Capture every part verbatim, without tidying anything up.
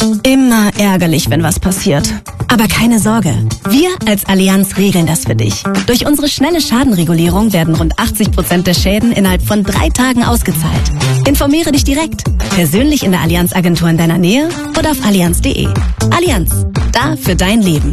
Immer ärgerlich, wenn was passiert. Aber keine Sorge, wir als Allianz regeln das für dich. Durch unsere schnelle Schadenregulierung werden rund achtzig Prozent der Schäden innerhalb von drei Tagen ausgezahlt. Informiere dich direkt, persönlich in der Allianz-Agentur in deiner Nähe oder auf allianz punkt de. Allianz, da für dein Leben.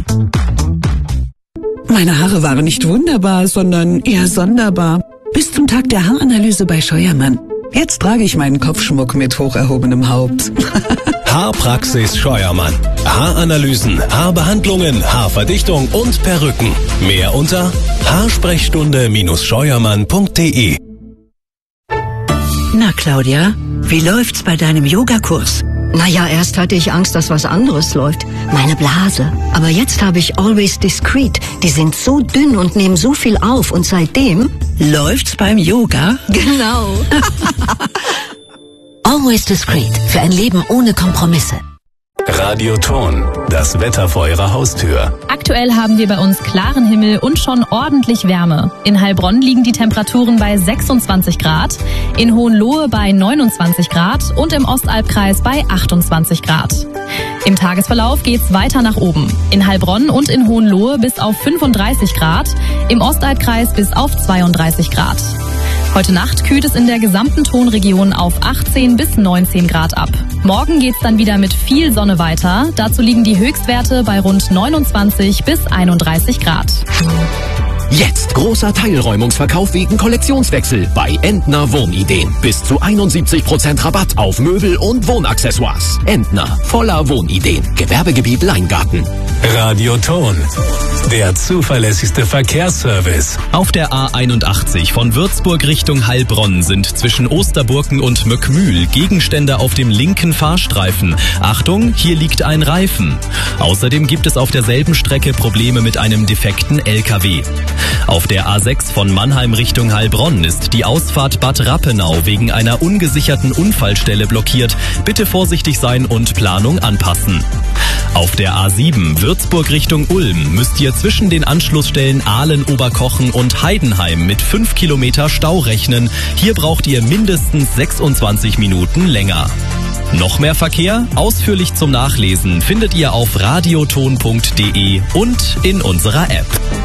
Meine Haare waren nicht wunderbar, sondern eher sonderbar. Bis zum Tag der Haaranalyse bei Scheuermann. Jetzt trage ich meinen Kopfschmuck mit hoch erhobenem Haupt. Haarpraxis Scheuermann. Haaranalysen, Haarbehandlungen, Haarverdichtung und Perücken. Mehr unter haarsprechstunde Scheuermann punkt de. Na, Claudia, wie läuft's bei deinem Yogakurs? Naja, erst hatte ich Angst, dass was anderes läuft. Meine Blase. Aber jetzt habe ich Always Discreet. Die sind so dünn und nehmen so viel auf. Und seitdem... Läuft's beim Yoga? Genau. Always Discreet. Für ein Leben ohne Kompromisse. Radioton, das Wetter vor Ihrer Haustür. Aktuell haben wir bei uns klaren Himmel und schon ordentlich Wärme. In Heilbronn liegen die Temperaturen bei sechsundzwanzig Grad, in Hohenlohe bei neunundzwanzig Grad und im Ostalbkreis bei achtundzwanzig Grad. Im Tagesverlauf geht's weiter nach oben. In Heilbronn und in Hohenlohe bis auf fünfunddreißig Grad, im Ostalbkreis bis auf zweiunddreißig Grad. Heute Nacht kühlt es in der gesamten Tonregion auf achtzehn bis neunzehn Grad ab. Morgen geht's dann wieder mit viel Sonne weiter. Dazu liegen die Höchstwerte bei rund neunundzwanzig bis einunddreißig Grad. Jetzt großer Teilräumungsverkauf wegen Kollektionswechsel bei Entner Wohnideen. Bis zu einundsiebzig Prozent Rabatt auf Möbel und Wohnaccessoires. Entner, voller Wohnideen. Gewerbegebiet Leingarten. Radioton, der zuverlässigste Verkehrsservice. Auf der A einundachtzig von Würzburg Richtung Heilbronn sind zwischen Osterburken und Möckmühl Gegenstände auf dem linken Fahrstreifen. Achtung, hier liegt ein Reifen. Außerdem gibt es auf derselben Strecke Probleme mit einem defekten L K W. Auf der A sechs von Mannheim Richtung Heilbronn ist die Ausfahrt Bad Rappenau wegen einer ungesicherten Unfallstelle blockiert. Bitte vorsichtig sein und Planung anpassen. Auf der A sieben Würzburg Richtung Ulm müsst ihr zwischen den Anschlussstellen Ahlen, Oberkochen und Heidenheim mit fünf Kilometer Stau rechnen. Hier braucht ihr mindestens sechsundzwanzig Minuten länger. Noch mehr Verkehr? Ausführlich zum Nachlesen findet ihr auf radioton punkt de und in unserer App.